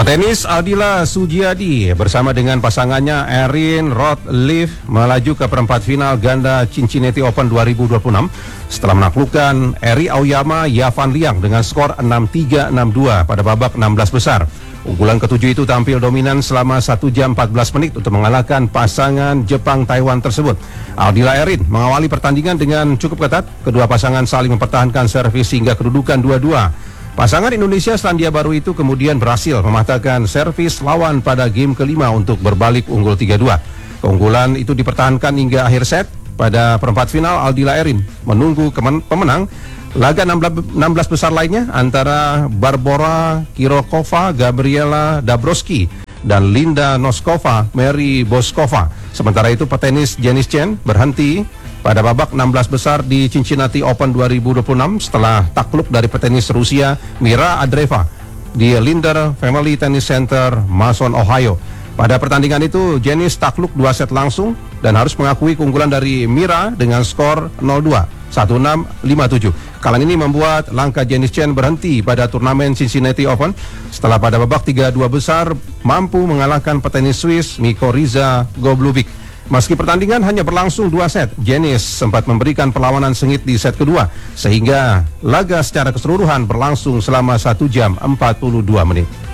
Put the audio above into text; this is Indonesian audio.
Petenis Aldila Sujiadi bersama dengan pasangannya Erin Roth-Leaf melaju ke perempat final ganda Cincinnati Open 2026 setelah menaklukkan Eri Aoyama Yavan Liang dengan skor 6-3, 6-2 pada babak 16 besar. Unggulan ketujuh itu tampil dominan selama 1 jam 14 menit untuk mengalahkan pasangan Jepang-Taiwan tersebut. Aldila Erin mengawali pertandingan dengan cukup ketat. Kedua pasangan saling mempertahankan servis hingga kedudukan 2-2. Pasangan Indonesia Selandia Baru itu kemudian berhasil mematahkan servis lawan pada game kelima untuk berbalik unggul 3-2. Keunggulan itu dipertahankan hingga akhir set. Pada perempat final, Aldila Erin menunggu pemenang laga 16 besar lainnya antara Barbora Kirokova, Gabriela Dabrowski, dan Linda Noskova, Mary Boskova. Sementara itu petenis Janice Chen berhenti pada babak 16 besar di Cincinnati Open 2026 setelah takluk dari petenis Rusia Mira Andreeva di Linder Family Tennis Center, Mason, Ohio. Pada pertandingan itu, Janice takluk 2 set langsung dan harus mengakui keunggulan dari Mira dengan skor 0-2, 1-6, 5-7. Kekalahan ini membuat langkah Janice Chen berhenti pada turnamen Cincinnati Open setelah pada babak 3-2 besar mampu mengalahkan petenis Swiss Mikoriza Goblubic. Meski pertandingan hanya berlangsung 2 set, Janice sempat memberikan perlawanan sengit di set kedua, sehingga laga secara keseluruhan berlangsung selama 1 jam 42 menit.